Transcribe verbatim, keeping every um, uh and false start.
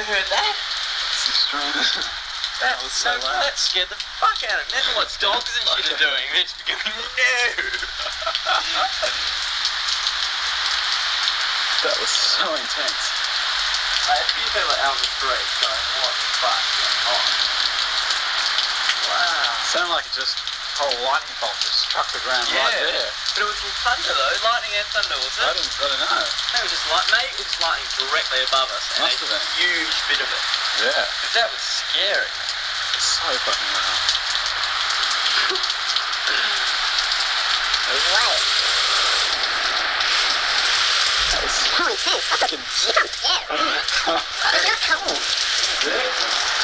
heard that? It's extreme. That was so no, loud. That scared the fuck out of me. Imagine what dogs and shit are doing. They're just going, no! That was so intense. Like, if you feel like out on the street going, what the fuck is going on? Wow. Sounded like it just, whole lightning bolt just struck the ground Yeah. right there. But it was thunder though, lightning and thunder, was I it? didn't, I don't know. Maybe it was just light, maybe it was lightning directly above us. And Must a have been. huge bit of it. Yeah. Because that was scary. It's so fucking loud. That was so intense. I fucking jumped scared. It was so cold. Yeah.